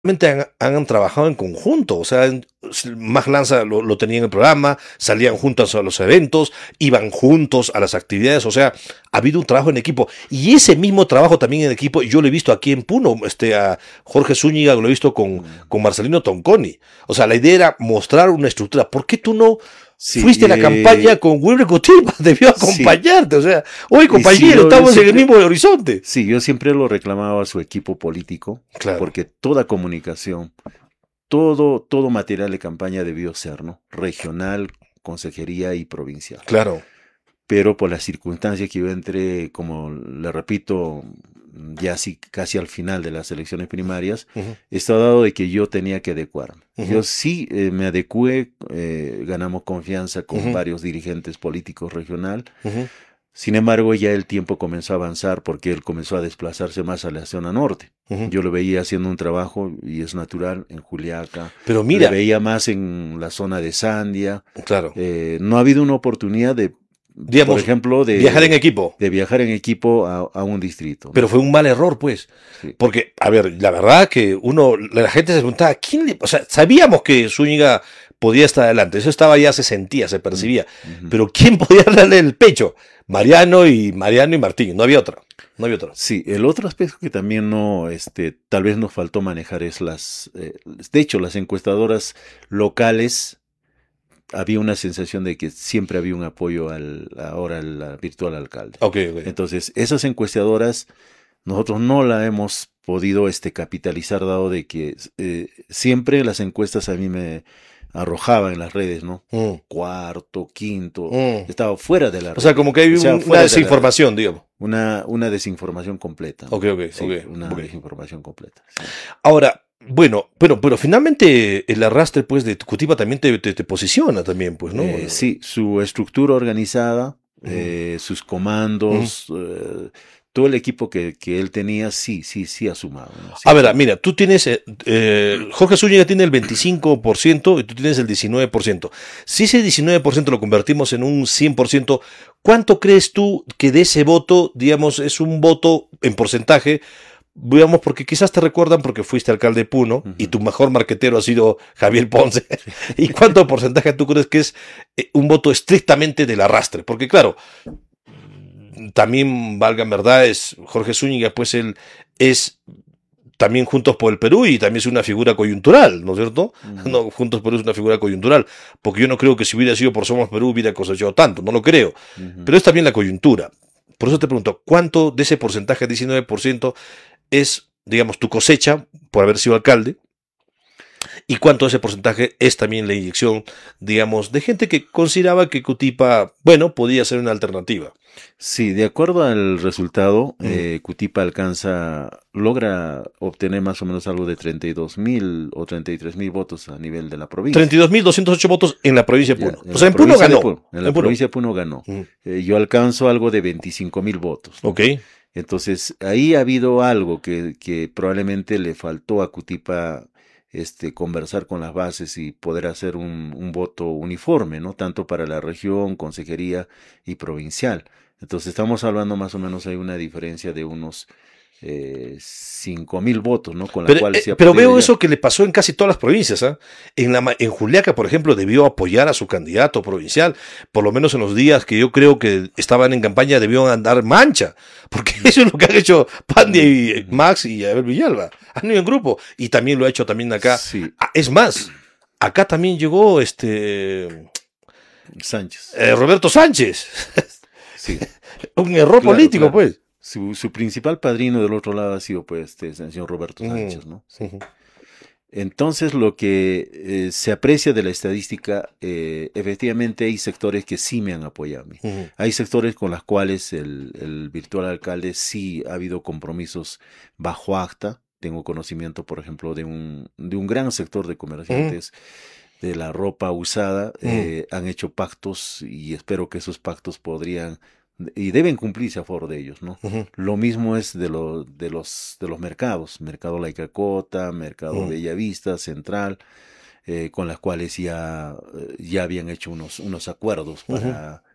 han trabajado en conjunto, o sea, Mag Lanza lo tenía en el programa, salían juntos a los eventos, iban juntos a las actividades, o sea, ha habido un trabajo en equipo, y ese mismo trabajo también en equipo, yo lo he visto aquí en Puno, a Jorge Zúñiga lo he visto con Marcelino Tonconi, o sea, la idea era mostrar una estructura. ¿Por qué tú no Sí, fuiste a la campaña con Wilber Cotipa? Debió acompañarte, o sea, oye compañero, estamos en el mismo horizonte. Sí, yo siempre lo reclamaba a su equipo político, Claro. Porque toda comunicación, todo material de campaña debió ser, ¿no? Regional, consejería y provincial. Claro. Pero por las circunstancias que yo entré, como le repito, ya casi al final de las elecciones primarias, está dado de que yo tenía que adecuarme. Yo sí me adecué, ganamos confianza con varios dirigentes políticos regional. Sin embargo, ya el tiempo comenzó a avanzar porque él comenzó a desplazarse más a la zona norte. Yo lo veía haciendo un trabajo, y es natural, en Juliaca. Pero mira, lo veía más en la zona de Sandia. Claro. No ha habido una oportunidad de, digamos, por ejemplo, de viajar en equipo. De viajar en equipo a un distrito, ¿no? Pero fue un mal error, pues. Sí. Porque, a ver, la verdad que la gente se preguntaba, o sea, sabíamos que Zúñiga podía estar adelante, eso estaba ya, se sentía, se percibía. Pero ¿quién podía darle el pecho? Mariano y Martín, no había otra. Sí, el otro aspecto que también tal vez nos faltó manejar es de hecho, las encuestadoras locales. Había una sensación de que siempre había un apoyo al virtual alcalde. Okay. Entonces, esas encuestadoras nosotros no la hemos podido capitalizar, dado de que siempre las encuestas a mí me arrojaban en las redes, ¿no? Cuarto, quinto, estaba fuera de la red. O sea, como que hay una desinformación, digamos. Una desinformación completa, ¿no? Una desinformación completa. Sí. Ahora, bueno, pero finalmente el arrastre, pues, de Cutipa también te posiciona también, pues, ¿no? Sí, su estructura organizada, sus comandos, todo el equipo que él tenía, sí ha sumado, ¿no? Sí, a ver, mira, tú tienes, Jorge Zúñiga tiene el 25% y tú tienes el 19%. Si ese 19% lo convertimos en un 100%, ¿cuánto crees tú que de ese voto, digamos, es un voto en porcentaje? Digamos, porque quizás te recuerdan porque fuiste alcalde de Puno y tu mejor marquetero ha sido Javier Ponce. ¿Y cuánto porcentaje tú crees que es un voto estrictamente del arrastre? Porque claro, también, valga en verdad, es Jorge Zúñiga, pues él es también Juntos por el Perú y también es una figura coyuntural, ¿no es cierto? No, Juntos por el Perú es una figura coyuntural, porque yo no creo que si hubiera sido por Somos Perú hubiera cosechado tanto, no lo creo. Pero es también la coyuntura. Por eso te pregunto, ¿cuánto de ese porcentaje, 19%, es, digamos, tu cosecha por haber sido alcalde? ¿Y cuánto de ese porcentaje es también la inyección, digamos, de gente que consideraba que Cutipa, bueno, podía ser una alternativa? Sí, de acuerdo al resultado, Cutipa logra obtener más o menos algo de 32,000 o 33,000 votos a nivel de la provincia. 32,208 votos en la provincia de Puno. O sea, en Puno ganó. En la provincia de Puno ganó. Yo alcanzo algo de 25,000 votos, ¿no? Ok. Entonces, ahí ha habido algo que probablemente le faltó a Cutipa conversar con las bases y poder hacer un voto uniforme, ¿no? Tanto para la región, consejería y provincial. Entonces estamos hablando más o menos, hay una diferencia de unos 5,000 votos, ¿no? Con la cual se ha pero veo eso que le pasó en casi todas las provincias, ¿eh? En Juliaca, por ejemplo, debió apoyar a su candidato provincial, por lo menos en los días que yo creo que estaban en campaña debió andar mancha, porque eso es lo que han hecho Pandia y Max y Abel Villalba, han ido en grupo, y también lo ha hecho también acá. Sí. Es más, acá también llegó Sánchez. Roberto Sánchez. Sí. Un error político, claro. Pues. Su principal padrino del otro lado ha sido, pues, el señor Roberto Sánchez, ¿no? Sí. Entonces, lo que se aprecia de la estadística, efectivamente hay sectores que sí me han apoyado a mí. Hay sectores con los cuales el virtual alcalde sí ha habido compromisos bajo acta. Tengo conocimiento, por ejemplo, de un gran sector de comerciantes de la ropa usada, han hecho pactos y espero que esos pactos podrían y deben cumplirse a favor de ellos, ¿no? Lo mismo es de los mercados, Mercado La Icacota, Mercado Bellavista, Central, con las cuales ya habían hecho unos acuerdos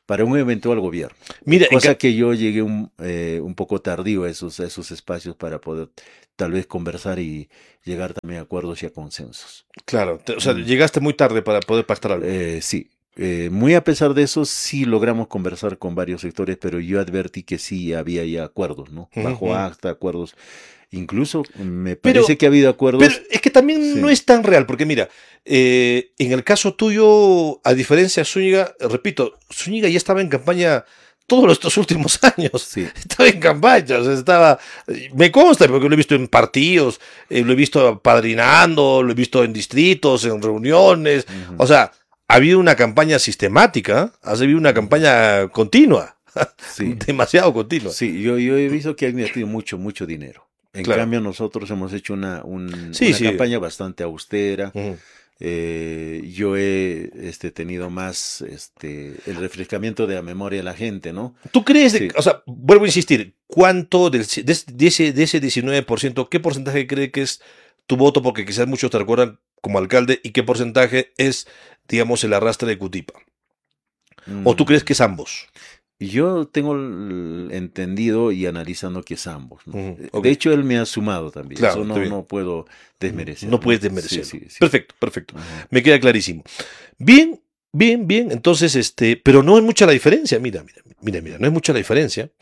para un eventual gobierno. Mira, cosa que yo llegué un poco tardío a esos espacios para poder tal vez conversar y llegar también a acuerdos y a consensos. Claro, o sea, llegaste muy tarde para poder pactar algo. Sí. Muy a pesar de eso, sí logramos conversar con varios sectores, pero yo advertí que sí había ya acuerdos, ¿no? Bajo acta, acuerdos. Incluso me parece que ha habido acuerdos. Pero es que también no es tan real, porque mira, en el caso tuyo, a diferencia de Zúñiga, repito, Zúñiga ya estaba en campaña todos estos últimos años. Sí. Estaba en campaña, o sea, me consta, porque lo he visto en partidos, lo he visto padrinando, lo he visto en distritos, en reuniones, o sea, ha habido una campaña sistemática, ha habido una campaña continua, sí. demasiado continua. Sí, yo he visto que han invertido mucho dinero. En cambio, nosotros hemos hecho una campaña bastante austera. Yo he tenido más el refrescamiento de la memoria de la gente, ¿no? ¿Tú crees, o sea, vuelvo a insistir, cuánto de ese 19%, qué porcentaje cree que es tu voto? Porque quizás muchos te recuerdan como alcalde, y qué porcentaje es, digamos, el arrastre de Cutipa. ¿O tú crees que es ambos? Yo tengo entendido y analizando que es ambos, ¿no? Okay. De hecho, él me ha sumado también. Claro, eso no puedo desmerecer. No puedes desmerecer. Sí. Perfecto. Me queda clarísimo. Bien. Entonces, pero no es mucha la diferencia. Mira, no es mucha la diferencia.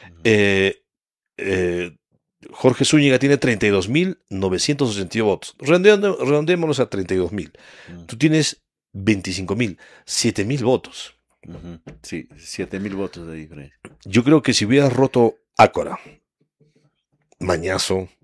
Jorge Zúñiga tiene 32.982 votos. Redondémonos a 32.000. Tú tienes 25.000, 7.000 votos. Sí, 7.000 votos de diferencia. Yo creo que si hubieras roto Ácora, Mañazo,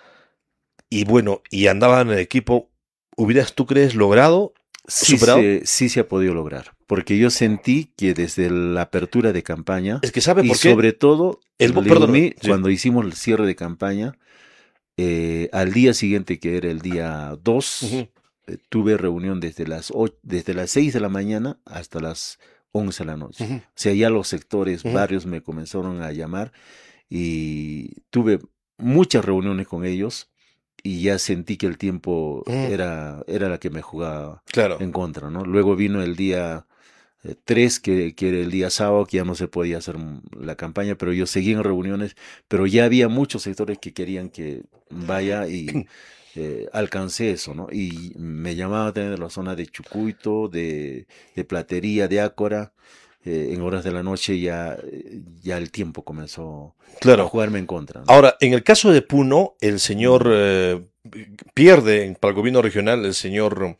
y andaban en el equipo, ¿hubieras, tú crees, logrado? ¿Superado? Sí se ha podido lograr, porque yo sentí que desde la apertura de campaña, es que ¿sabe por qué? Sobre todo, cuando hicimos el cierre de campaña, al día siguiente, que era el día 2, tuve reunión desde las 6 de la mañana hasta las 11 de la noche. O sea, ya los sectores, barrios me comenzaron a llamar y tuve muchas reuniones con ellos y ya sentí que el tiempo era la que me jugaba en contra, ¿no? Luego vino el día 3, que era el día sábado, que ya no se podía hacer la campaña, pero yo seguí en reuniones, pero ya había muchos sectores que querían que vaya y alcancé eso, ¿no? Y me llamaba también de la zona de Chucuito, de Platería, de Ácora. En horas de la noche ya el tiempo comenzó a jugarme en contra, ¿no? Ahora, en el caso de Puno, el señor pierde para el gobierno regional, el señor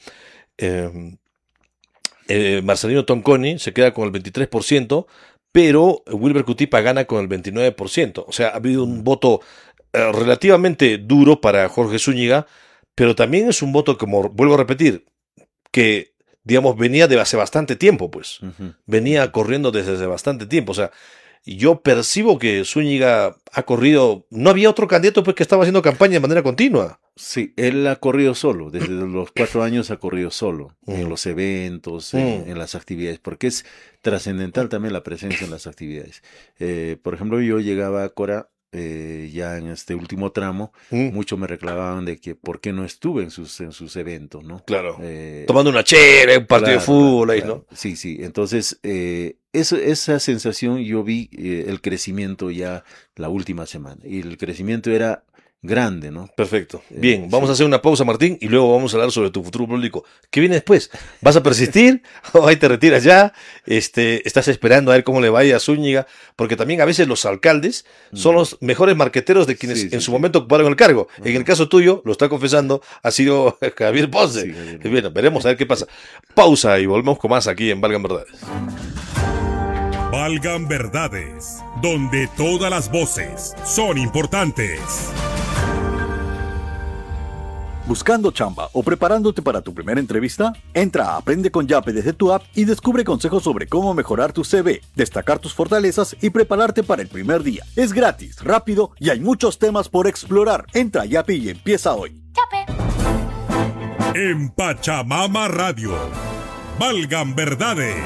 Marcelino Tonconi se queda con el 23%, pero Wilber Cutipa gana con el 29%. O sea, ha habido un voto relativamente duro para Jorge Zúñiga, pero también es un voto, como vuelvo a repetir, que, digamos, venía de hace bastante tiempo, pues. Venía corriendo desde hace bastante tiempo. O sea, yo percibo que Zúñiga ha corrido. No había otro candidato, pues, que estaba haciendo campaña de manera continua. Sí, él ha corrido solo. Desde los 4 años ha corrido solo. En los eventos, en las actividades. Porque es trascendental también la presencia en las actividades. Por ejemplo, yo llegaba a Cora. Ya en este último tramo, muchos me reclamaban de que por qué no estuve en sus eventos, ¿no? Claro. Tomando una chela, un partido de fútbol ahí, ¿no? Sí. Entonces, esa sensación yo vi el crecimiento ya la última semana. Y el crecimiento era grande, ¿no? Perfecto. Bien, vamos a hacer una pausa, Martín, y luego vamos a hablar sobre tu futuro político. ¿Qué viene después? ¿Vas a persistir o ahí te retiras ya? ¿Estás esperando a ver cómo le vaya a Zúñiga? Porque también a veces los alcaldes son los mejores marqueteros de quienes en su momento ocuparon el cargo. En el caso tuyo, lo está confesando, ha sido Javier Ponce. Bueno, veremos a ver qué pasa. Pausa y volvemos con más aquí en Valgan Verdades. Valgan Verdades, donde todas las voces son importantes. ¿Buscando chamba o preparándote para tu primera entrevista? Entra a Aprende con Yape desde tu app y descubre consejos sobre cómo mejorar tu CV, destacar tus fortalezas y prepararte para el primer día. Es gratis, rápido y hay muchos temas por explorar. Entra a Yape y empieza hoy. Yape. En Pachamama Radio, Valgan Verdades.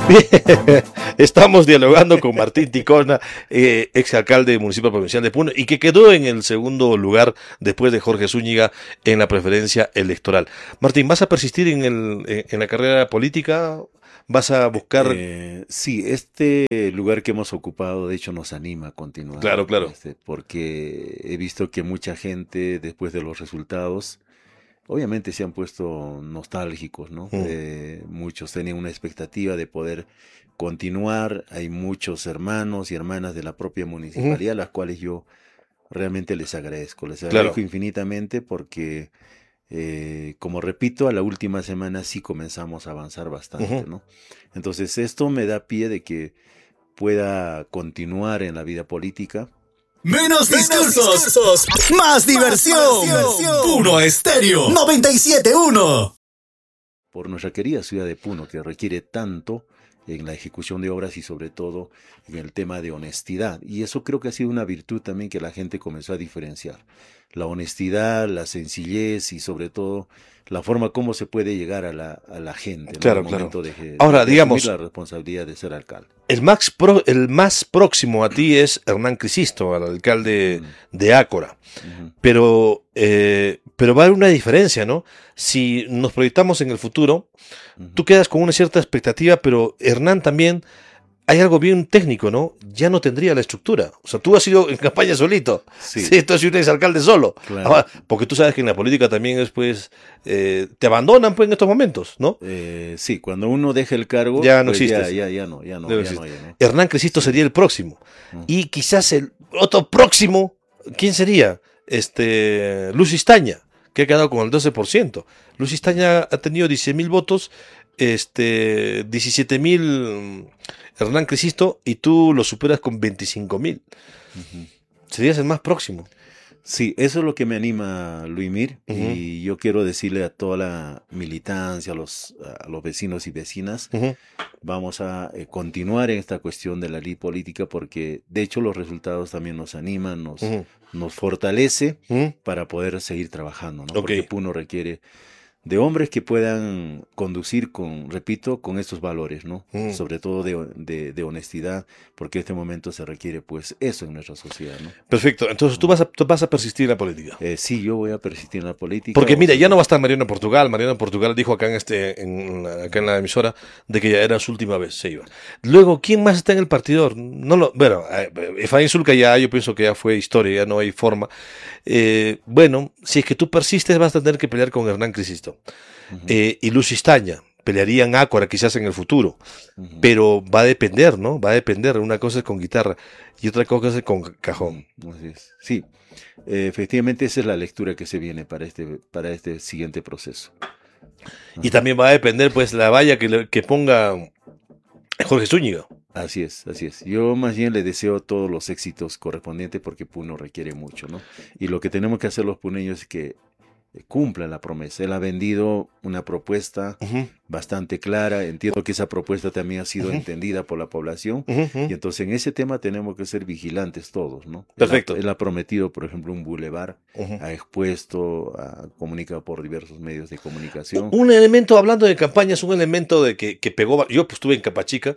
Bien, estamos dialogando con Martín Ticona, exalcalde municipal provincial de Puno, y que quedó en el segundo lugar después de Jorge Zúñiga en la preferencia electoral. Martín, ¿vas a persistir en la carrera política? ¿Vas a buscar...? Sí, este lugar que hemos ocupado, de hecho, nos anima a continuar. Claro, claro. Porque he visto que mucha gente, después de los resultados, obviamente se han puesto nostálgicos, ¿no? Muchos tenían una expectativa de poder continuar. Hay muchos hermanos y hermanas de la propia municipalidad, las cuales yo realmente les agradezco. Les agradezco infinitamente porque... como repito, a la última semana sí comenzamos a avanzar bastante, ¿no? Entonces esto me da pie de que pueda continuar en la vida política. Menos discursos, más diversión. Puno Estéreo 97.1. Por nuestra querida ciudad de Puno, que requiere tanto en la ejecución de obras y sobre todo en el tema de honestidad. Y eso creo que ha sido una virtud también que la gente comenzó a diferenciar. La honestidad, la sencillez y sobre todo la forma como se puede llegar a la gente, ¿no? Claro, en el momento de ahora, digamos, la responsabilidad de ser alcalde. El más próximo a ti es Hernán Crisisto, al alcalde de Ácora. Pero va a haber una diferencia, ¿no? Si nos proyectamos en el futuro, tú quedas con una cierta expectativa, pero Hernán también, hay algo bien técnico, ¿no? Ya no tendría la estructura. O sea, tú has ido en campaña solito. Sí, tú has sido un exalcalde solo. Claro. Ahora, porque tú sabes que en la política también es, pues, te abandonan, pues, en estos momentos, ¿no? Sí, cuando uno deja el cargo, ya no pues existe. Ya no. Hernán Crisisto sería el próximo. Y quizás el otro próximo, ¿quién sería? Luz Istaña, que ha quedado con el 12%. Luz Istaña ha tenido 16.000 votos, 17.000 Hernán Crisisto, y tú lo superas con 25.000. Serías el más próximo. Sí, eso es lo que me anima, Luimir, y yo quiero decirle a toda la militancia, a los vecinos y vecinas, vamos a continuar en esta cuestión de la ley política porque de hecho los resultados también nos animan, nos fortalece para poder seguir trabajando, ¿no? Porque Puno requiere de hombres que puedan conducir con estos valores, ¿no? Sobre todo de honestidad, porque en este momento se requiere, pues, eso en nuestra sociedad, ¿no? Perfecto. Entonces, ¿tú vas a persistir en la política? Sí, yo voy a persistir en la política. Porque, mira, ya no va a estar Mariano Portugal. Mariano Portugal dijo acá en la emisora de que ya era su última vez, se iba. Luego, ¿quién más está en el partidor? Bueno, Efraín Zulca ya, yo pienso que ya fue historia, ya no hay forma. Bueno, si es que tú persistes, vas a tener que pelear con Hernán Crisisto. Y Luz Istaña pelearían Ácora quizás en el futuro, pero va a depender, ¿no? Va a depender. Una cosa es con guitarra y otra cosa es con cajón. Así es. Sí, efectivamente esa es la lectura que se viene para este siguiente proceso. Y también va a depender, pues, la valla que ponga Jorge Zúñiga. Así es. Yo más bien le deseo todos los éxitos correspondientes porque Puno requiere mucho, ¿no? Y lo que tenemos que hacer los puneños es que cumplan la promesa. Él ha vendido una propuesta bastante clara. Entiendo que esa propuesta también ha sido entendida por la población. Y entonces en ese tema tenemos que ser vigilantes todos, ¿no? Perfecto. Él ha prometido, por ejemplo, un bulevar, ha expuesto, ha comunicado por diversos medios de comunicación. Un elemento, hablando de campañas, un elemento de que pegó. Yo pues estuve en Capachica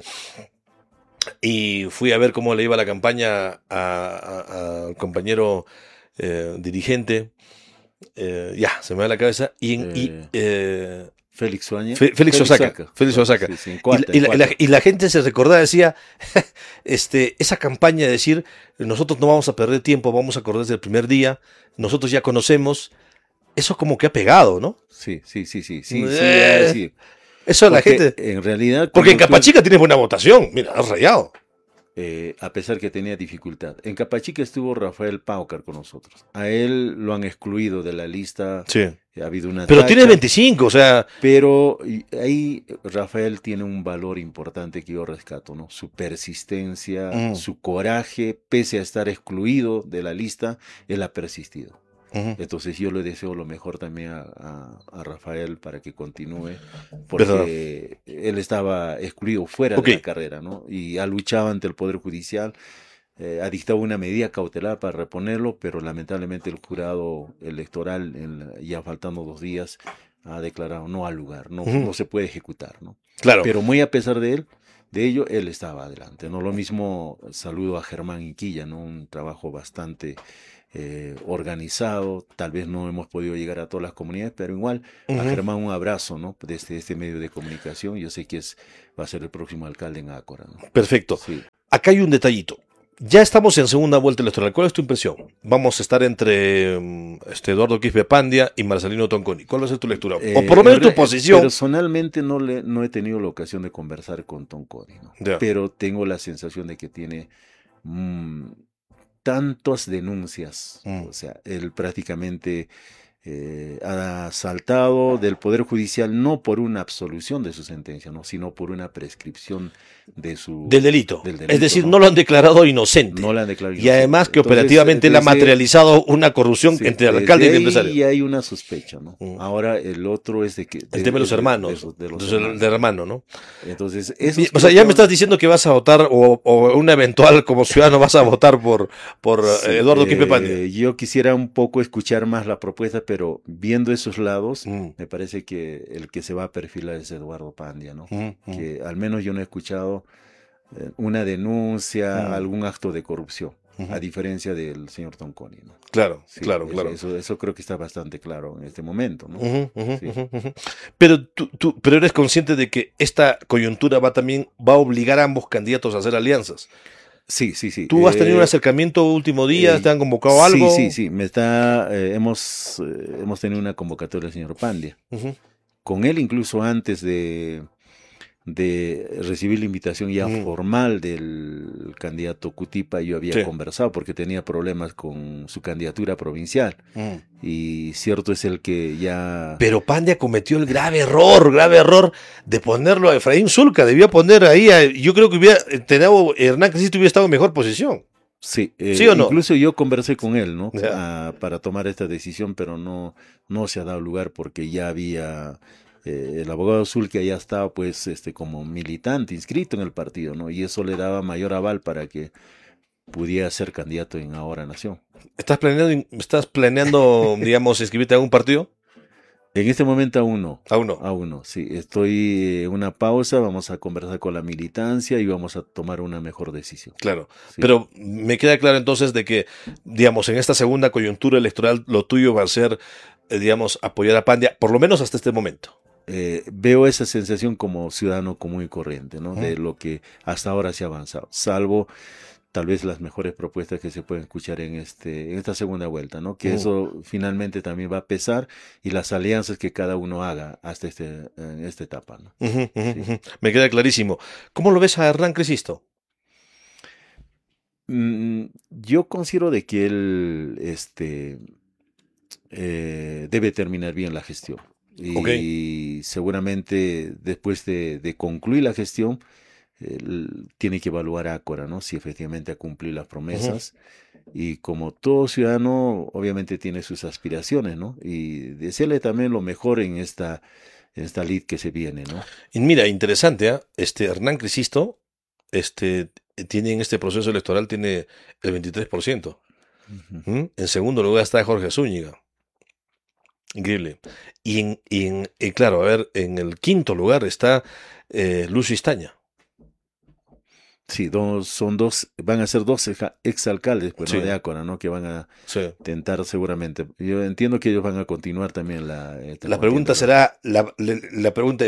y fui a ver cómo le iba la campaña al compañero dirigente. Se me va la cabeza. Félix Osaca. Félix Osaca. Sí, y la gente se recordaba, decía, esa campaña de decir, nosotros no vamos a perder tiempo, vamos a correr desde el primer día, nosotros ya conocemos, eso como que ha pegado, ¿no? Sí. Eso la gente... En realidad... Porque en Capachica tienes buena votación, mira, has rayado. A pesar que tenía dificultad. En Capachica estuvo Rafael Paucar con nosotros. A él lo han excluido de la lista. Sí. Ha habido una pero tiene 25, o sea... Pero ahí Rafael tiene un valor importante que yo rescato, ¿no? Su persistencia, su coraje, pese a estar excluido de la lista, él ha persistido. Entonces yo le deseo lo mejor también a Rafael para que continúe, porque él estaba excluido fuera de la carrera, ¿no? Y ha luchado ante el Poder Judicial, ha dictado una medida cautelar para reponerlo, pero lamentablemente el jurado electoral, ya faltando 2 días, ha declarado no al lugar, no se puede ejecutar, ¿no? Claro. Pero muy a pesar de ello, él estaba adelante, ¿no? Lo mismo saludo a Germán Inquilla, ¿no? Un trabajo bastante organizado, tal vez no hemos podido llegar a todas las comunidades, pero igual a Germán un abrazo, ¿no? Desde este medio de comunicación, yo sé que va a ser el próximo alcalde en Ácora, ¿no? Perfecto. Sí. Acá hay un detallito. Ya estamos en segunda vuelta electoral. ¿Cuál es tu impresión? Vamos a estar entre Eduardo Quispe-Pandia y Marcelino Tonconi. ¿Cuál va a ser tu lectura? O por lo menos tu posición. Personalmente no he tenido la ocasión de conversar con Tonconi, ¿no? Ya. Pero tengo la sensación de que tiene tantas denuncias. O sea, él prácticamente ha saltado del Poder Judicial no por una absolución de su sentencia, ¿no? Sino por una prescripción del delito. Es decir, no lo han declarado inocente. No lo han declarado inocente. Y además que operativamente él ha materializado una corrupción entre el alcalde y el empresario. Y hay una sospecha, ¿no? Ahora el otro es de que... El tema de los hermanos. De hermano, ¿no? Entonces, o sea, ya me estás diciendo que vas a votar o una eventual como ciudadano vas a votar por Eduardo Quispe-Pandia. Yo quisiera un poco escuchar más la propuesta, pero viendo esos lados, me parece que el que se va a perfilar es Eduardo Pandia, ¿no? Que al menos yo no he escuchado una denuncia, algún acto de corrupción, a diferencia del señor Tonconi, ¿no? Claro, sí, claro. Eso creo que está bastante claro en este momento, ¿no? Pero pero eres consciente de que esta coyuntura va a obligar a ambos candidatos a hacer alianzas. Sí. ¿Tú has tenido un acercamiento último día? ¿Te han convocado algo? Sí. Hemos tenido una convocatoria del señor Pandia. Con él, incluso antes de recibir la invitación ya formal del candidato Cutipa, yo había conversado porque tenía problemas con su candidatura provincial. Y cierto es el que ya... Pero Pandia cometió el grave error de ponerlo a Efraín Zulca. Debía poner ahí yo creo que Hernán Cresisto hubiera estado en mejor posición. Sí, ¿sí o no? Incluso yo conversé con él, ¿no? Para tomar esta decisión, pero no se ha dado lugar porque ya había... el abogado Zulca ya estaba pues como militante inscrito en el partido, ¿no? Y eso le daba mayor aval para que pudiera ser candidato en Ahora Nación. ¿Estás planeando, digamos, inscribirte a algún partido? En este momento aún no. Aún no. Sí, estoy en una pausa, vamos a conversar con la militancia y vamos a tomar una mejor decisión. Claro, sí. Pero me queda claro entonces de que, digamos, en esta segunda coyuntura electoral lo tuyo va a ser, digamos, apoyar a Pandia, por lo menos hasta este momento. Veo esa sensación como ciudadano común y corriente, ¿no? De lo que hasta ahora se ha avanzado, salvo tal vez las mejores propuestas que se pueden escuchar en esta segunda vuelta, ¿no? Que eso finalmente también va a pesar y las alianzas que cada uno haga hasta en esta etapa, ¿no? Sí. Me queda clarísimo. ¿Cómo lo ves a Hernán Cresisto? Yo considero de que él debe terminar bien la gestión. Y seguramente después de concluir la gestión, tiene que evaluar a Ácora, ¿no? Si efectivamente ha cumplido las promesas. Y como todo ciudadano, obviamente tiene sus aspiraciones, ¿no? Y desearle también lo mejor en esta lid que se viene, ¿no? Y mira, interesante, Hernán Cresisto tiene en este proceso electoral tiene el 23%. En segundo lugar está Jorge Zúñiga. Increíble. Y claro, a ver, en el quinto lugar está Lucio Istaña. Sí, van a ser dos exalcaldes pues, ¿no? de Ácora, ¿no? Que van a tentar seguramente. Yo entiendo que ellos van a continuar también la pregunta será, la pregunta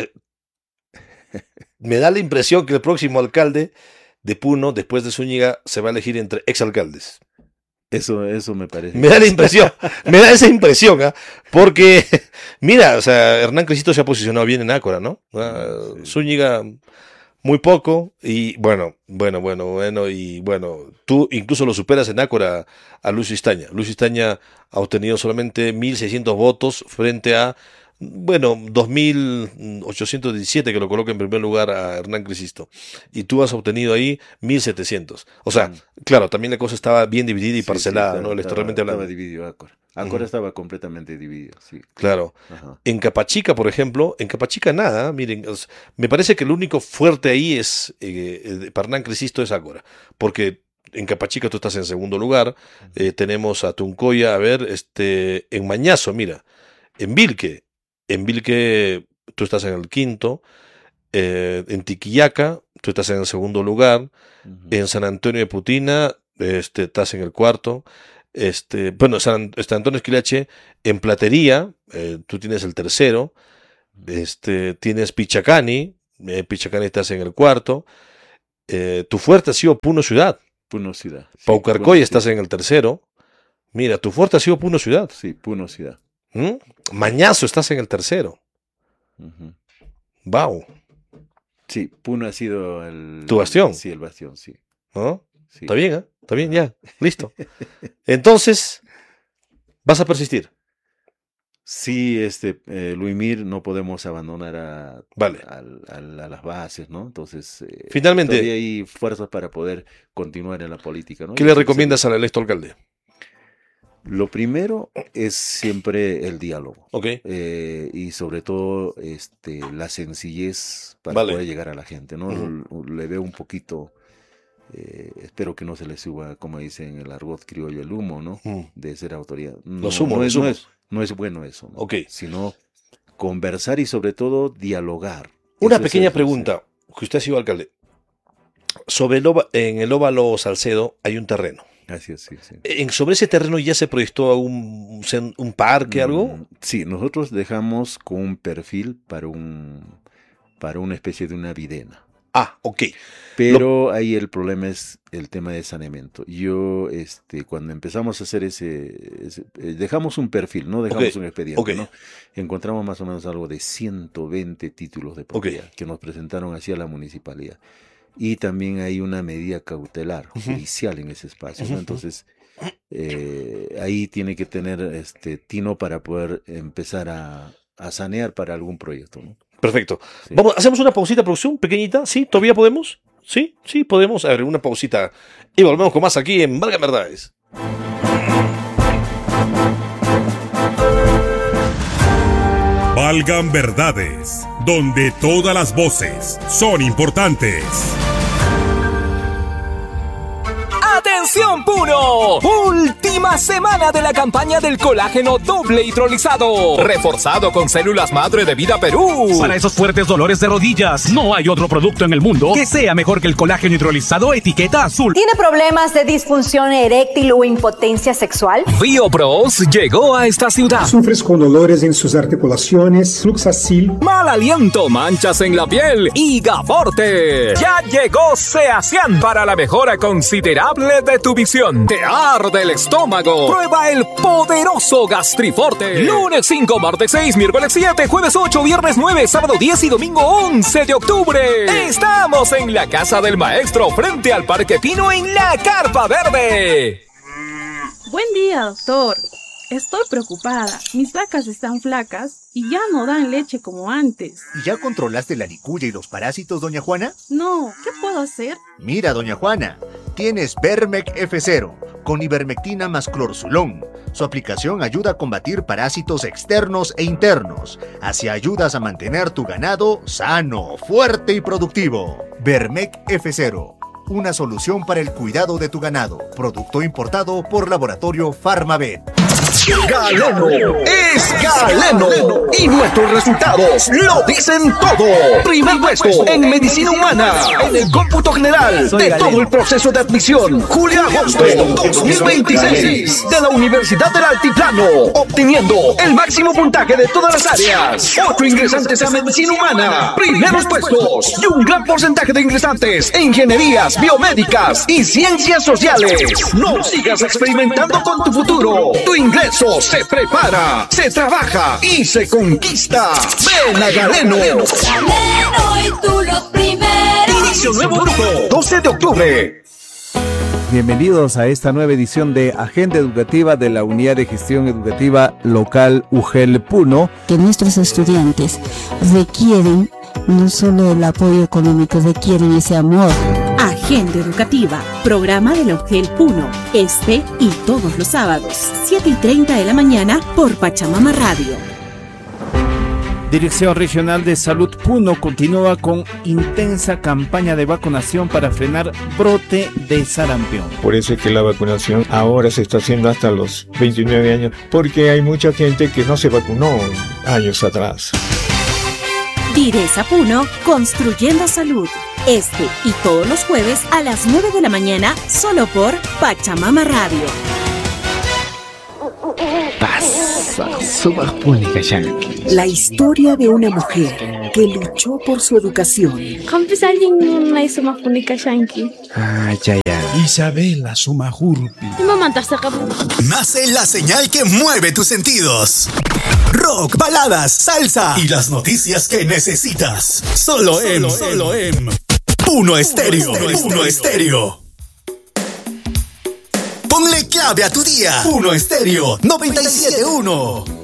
me da la impresión que el próximo alcalde de Puno, después de Zúñiga, se va a elegir entre exalcaldes. Eso me parece. Me da la impresión, me da esa impresión, porque, mira, o sea, Hernán Cresisto se ha posicionado bien en Ácora, ¿no? Zúñiga, muy poco, y bueno, y tú incluso lo superas en Ácora a Lucio Istaña. Lucio Istaña ha obtenido solamente 1.600 votos frente a, 2.817 que lo coloca en primer lugar a Hernán Cresisto. Y tú has obtenido ahí 1.700. O sea, claro, también la cosa estaba bien dividida y parcelada, ¿no? Electoralmente hablando. Estaba dividido Ácora. Ácora estaba completamente dividido, sí. Claro. En Capachica, por ejemplo, nada, miren, me parece que el único fuerte ahí es, para Hernán Cresisto es Ácora. Porque en Capachica tú estás en segundo lugar, tenemos a Tuncoya, en Mañazo, mira, en Vilque, En Vilque tú estás en el quinto. En Tiquillaca tú estás en el segundo lugar. En San Antonio de Putina estás en el cuarto. Bueno, San Antonio Esquilache, en Platería, tú tienes el tercero. Tienes Pichacani. Pichacani estás en el cuarto. Tu fuerte ha sido Puno Ciudad. Puno Ciudad. Sí, Paucarcoy estás en el tercero. Mira, tu fuerte ha sido Puno Ciudad. Sí, Puno Ciudad. Mañazo estás en el tercero. Wow. Sí, Puno ha sido tu bastión. Sí, el bastión, sí. ¿No? Sí. Está bien, ¿eh? Está bien, ya. Listo. Entonces, ¿vas a persistir? Sí, Luimir, no podemos abandonar a las bases, ¿no? Entonces, finalmente, todavía hay fuerzas para poder continuar en la política, ¿no? ¿Qué le recomiendas al electo alcalde? Lo primero es siempre el diálogo. Okay. Y sobre todo la sencillez para poder llegar a la gente, ¿no? Le veo un poquito, espero que no se le suba, como dicen en el argot criollo, el humo, ¿no? De ser autoridad. No es bueno eso, ¿no? Okay. Sino conversar y sobre todo dialogar. Una pequeña pregunta, que usted ha sido alcalde. En el óvalo Salcedo hay un terreno. Así es, sí. ¿Sobre ese terreno ya se proyectó un parque, algo? Sí, nosotros dejamos con un perfil para una especie de una videna. Ah, ok. Pero ahí el problema es el tema de saneamiento. Yo, cuando empezamos a hacer dejamos un perfil, no dejamos un expediente, ¿no? Encontramos más o menos algo de 120 títulos de propiedad que nos presentaron hacia la municipalidad. Y también hay una medida cautelar judicial en ese espacio, ¿no? Entonces, ahí tiene que tener tino para poder empezar a sanear para algún proyecto, ¿no? Perfecto. Sí. ¿Hacemos una pausita, producción, pequeñita? ¿Sí? ¿Todavía podemos? Sí, podemos. A ver, una pausita. Y volvemos con más aquí en Valgan Verdades. Valgan Verdades, donde todas las voces son importantes. ¡Atención Puno! Última semana de la campaña del colágeno doble hidrolizado, reforzado con células madre de Vida Perú. Para esos fuertes dolores de rodillas, no hay otro producto en el mundo que sea mejor que el colágeno hidrolizado etiqueta azul. ¿Tiene problemas de disfunción eréctil o impotencia sexual? Biopros llegó a esta ciudad. ¿Sufres con dolores en sus articulaciones, Fluxacil, mal aliento, manchas en la piel y Gaforte? Ya llegó Seacian para la mejora considerable de tu visión. ¿Te arde el estómago? Prueba el poderoso Gastriforte. Lunes 5, martes 6, miércoles 7, jueves 8, viernes 9, sábado 10 y domingo 11 de octubre. Estamos en la Casa del Maestro frente al Parque Pino en la Carpa Verde. Buen día, doctor. Estoy preocupada. Mis vacas están flacas y ya no dan leche como antes. ¿Y ya controlaste la liculla y los parásitos, doña Juana? No, ¿qué puedo hacer? Mira, doña Juana, tienes Vermec F0 con ivermectina más clorzulón. Su aplicación ayuda a combatir parásitos externos e internos. Así ayudas a mantener tu ganado sano, fuerte y productivo. Vermec F0. Una solución para el cuidado de tu ganado. Producto importado por Laboratorio Farmavet. Galeno es Galeno y nuestros resultados lo dicen todo. Primer puesto en medicina humana en el cómputo general de todo el proceso de admisión julio-agosto 2026 de la Universidad del Altiplano, obteniendo el máximo puntaje de todas las áreas. 8 ingresantes a medicina humana, primeros puestos y un gran porcentaje de ingresantes en ingenierías biomédicas y ciencias sociales. No sigas experimentando con tu futuro. Tu ingreso se prepara, se trabaja y se conquista. Ven a Galeno. Galeno y tú los primeros. Inicio nuevo grupo, 12 de octubre. Bienvenidos a esta nueva edición de Agenda Educativa de la Unidad de Gestión Educativa Local UGEL Puno. Que nuestros estudiantes requieren no solo el apoyo económico, requieren ese amor. Agenda Educativa, programa de la UGEL Puno, este y todos los sábados, 7:30 de la mañana por Pachamama Radio. Dirección Regional de Salud Puno continúa con intensa campaña de vacunación para frenar brote de sarampión. Por eso es que la vacunación ahora se está haciendo hasta los 29 años, porque hay mucha gente que no se vacunó años atrás. Diresa Puno, construyendo salud. Este y todos los jueves a las 9 de la mañana, solo por Pachamama Radio. La historia de una mujer que luchó por su educación. Isabela Sumahurpi. Nace la señal que mueve tus sentidos. Rock, baladas, salsa y las noticias que necesitas. Solo en Puno Estéreo. Puno Estéreo. Ponle clave a tu día. Puno Estéreo 97.1.